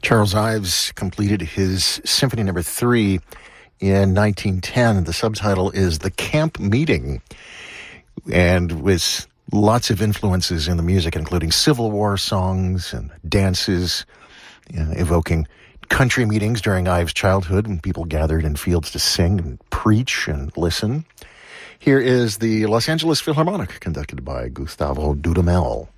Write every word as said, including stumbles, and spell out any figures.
Charles Ives completed his Symphony Number Three in nineteen ten. The subtitle is The Camp Meeting, and with lots of influences in the music, including Civil War songs and dances, you know, evoking country meetings during Ives' childhood when people gathered in fields to sing and preach and listen. Here is the Los Angeles Philharmonic, conducted by Gustavo Dudamel.